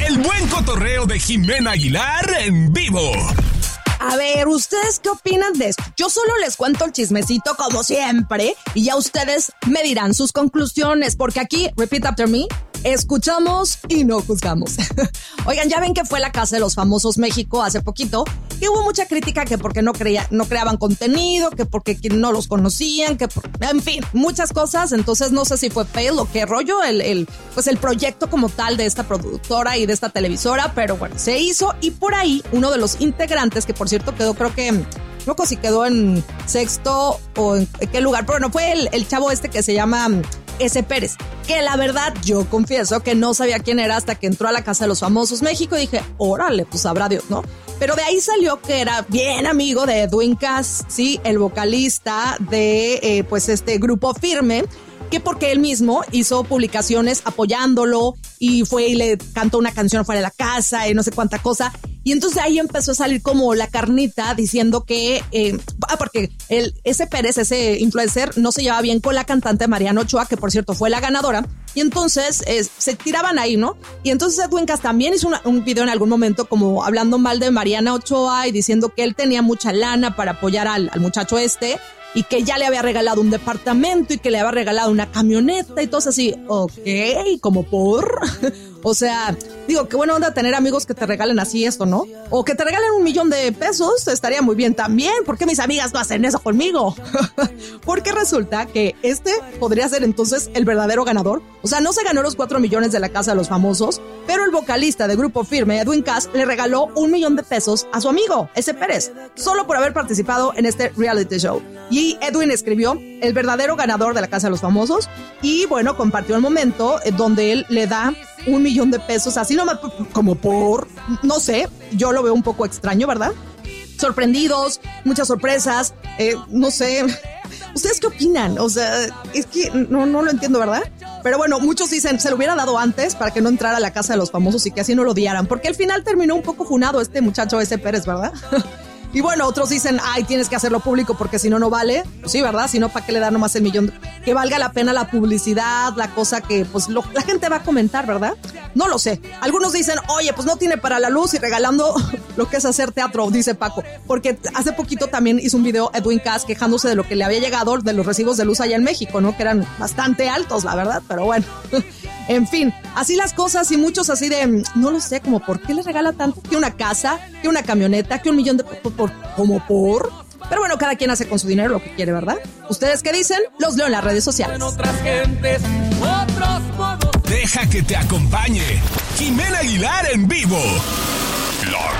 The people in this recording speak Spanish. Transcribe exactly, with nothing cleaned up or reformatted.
El buen cotorreo de Jimena Aguilar en vivo. A ver, ¿ustedes qué opinan de esto? Yo solo les cuento el chismecito como siempre y ya ustedes me dirán sus conclusiones, porque aquí, repeat after me, escuchamos y no juzgamos. Oigan, ya ven que fue la Casa de los Famosos México hace poquito, que hubo mucha crítica que porque no creía, no creaban contenido, que porque no los conocían, que por, en fin, muchas cosas. Entonces no sé si fue fail o qué rollo el, el, pues el proyecto como tal de esta productora y de esta televisora, pero bueno, se hizo y por ahí uno de los integrantes, que por cierto quedó, creo que, no sé si quedó en sexto o en qué lugar, pero no, fue el, el chavo este que se llama S. Pérez, que la verdad yo confieso que no sabía quién era hasta que entró a la Casa de los Famosos México y dije, órale, pues sabrá Dios, ¿no? Pero de ahí salió que era bien amigo de Edwin Cass, sí, el vocalista de eh, pues este Grupo Firme, que porque él mismo hizo publicaciones apoyándolo y fue y le cantó una canción fuera de la casa y no sé cuánta cosa. Y entonces ahí empezó a salir como la carnita diciendo que, eh, ah, porque el, ese Pérez, ese influencer, no se llevaba bien con la cantante Mariana Ochoa, que por cierto fue la ganadora. Y entonces eh, se tiraban ahí, ¿no? Y entonces Edwin Cass también hizo una, un video en algún momento como hablando mal de Mariana Ochoa y diciendo que él tenía mucha lana para apoyar al, al muchacho este, y que ya le había regalado un departamento y que le había regalado una camioneta y todo así. Ok, como por... O sea, digo, qué buena onda tener amigos que te regalen así esto, ¿no? O que te regalen un millón de pesos, estaría muy bien también. ¿Por qué mis amigas no hacen eso conmigo? Porque resulta que este podría ser entonces el verdadero ganador. O sea, no se ganó los cuatro millones de la Casa de los Famosos, pero el vocalista de Grupo Firme, Edwin Cass, le regaló un millón de pesos a su amigo, S. Pérez, solo por haber participado en este reality show. Y Edwin escribió el verdadero ganador de la Casa de los Famosos y bueno, compartió el momento donde él le da un millón de pesos, así nomás como por, no sé, yo lo veo un poco extraño, ¿verdad? Sorprendidos, muchas sorpresas, eh, no sé, ¿ustedes qué opinan? O sea, es que no, no lo entiendo, ¿verdad? Pero bueno, muchos dicen, se lo hubiera dado antes para que no entrara a la Casa de los Famosos y que así no lo odiaran, porque al final terminó un poco funado este muchacho S. Pérez, ¿verdad? Y bueno, otros dicen, ay, tienes que hacerlo público porque si no, no vale. Pues sí, ¿verdad? Si no, ¿para qué le dan nomás el millón? Que valga la pena la publicidad, la cosa que pues lo, la gente va a comentar, ¿verdad? No lo sé. Algunos dicen, oye, pues no tiene para la luz y regalando lo que es hacer teatro, dice Paco. Porque hace poquito también hizo un video Edwin Cass quejándose de lo que le había llegado de los recibos de luz allá en México, ¿no? Que eran bastante altos, la verdad, pero bueno. En fin, así las cosas y muchos así de, no lo sé, como por qué le regala tanto, que una casa, que una camioneta, que un millón de... Por, por, como por... Pero bueno, cada quien hace con su dinero lo que quiere, ¿verdad? ¿Ustedes qué dicen? Los leo en las redes sociales. Deja que te acompañe Jimena Aguilar en vivo.